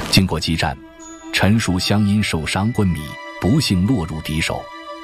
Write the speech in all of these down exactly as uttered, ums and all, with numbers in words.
经过激战，陈树湘因受伤昏迷，不幸落入敌手。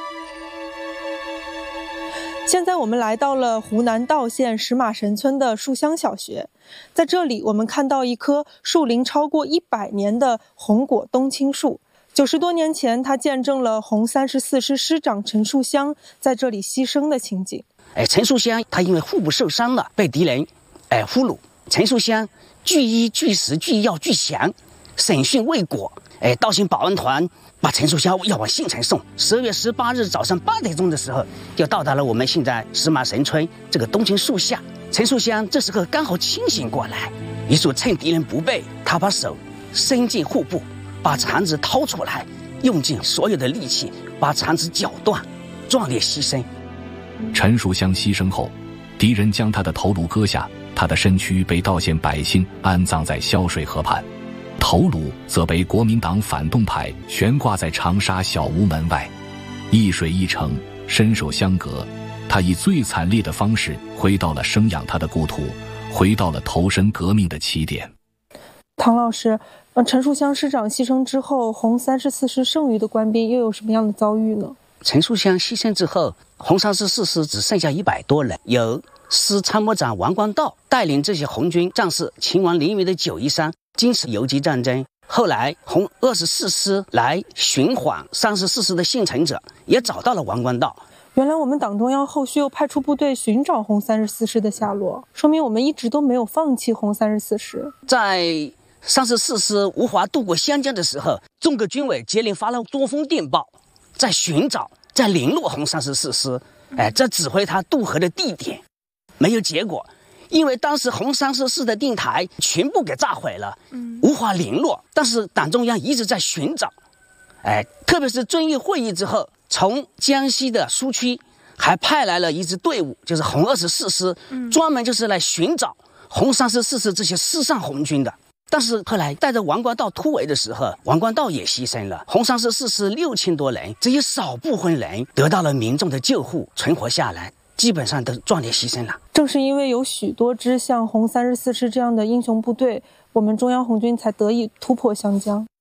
现在我们来到了湖南道县石马神村的树乡小学，在这里我们看到一棵树龄超过一百年的红果冬青树。九十多年前，它见证了红三十四师师长陈树湘在这里牺牲的情景。 哎，陈树湘他因为腹部受伤了，被敌人哎俘虏。陈树湘据医据实据药据详，审讯未果，哎，道县保安团把陈树湘要往县城送。十二月十八日早上八点钟的时候，就到达了我们现在石马神村这个冬青树下。陈树湘这时候刚好清醒过来，于是趁敌人不备，他把手伸进腹部，把肠子掏出来，用尽所有的力气把肠子绞断，壮烈牺牲。 陈树湘牺牲后，敌人将他的头颅割下，他的身躯被道县百姓安葬在潇水河畔，头颅则被国民党反动派悬挂在长沙小屋门外。一水一城，深受相隔，他以最惨烈的方式回到了生养他的故土，回到了投身革命的起点。 唐老师，呃，陈树湘师长牺牲之后，红三十四师剩余的官兵又有什么样的遭遇呢？ 陈树湘牺牲之后，红三十四师只剩下一百多人，由师参谋长王光道带领这些红军战士前往临沂的九一山，坚持游击战争。后来红二十四师来寻访三十四师的幸存者，也找到了王光道。 原来我们党中央后续又派出部队寻找红三十四师的下落，说明我们一直都没有放弃红三十四师。 在三十四师无法渡过湘江的时候，中国军委接连发了多封电报，在寻找在联络红三十四师，哎，在指挥他渡河的地点，没有结果。因为当时红三十四的电台全部给炸毁了，无法联络。但是党中央一直在寻找，哎，特别是遵义会议之后，从江西的苏区还派来了一支队伍，就是红二十四师，专门就是来寻找红三十四师这些失散红军的。但是后来带着王光道突围的时候，王光道也牺牲了。红三十四师六千多人，只有少部分人得到了民众的救护，存活下来，基本上都壮烈牺牲了。 正是因为有许多支像红三十四师这样的英雄部队，我们中央红军才得以突破湘江。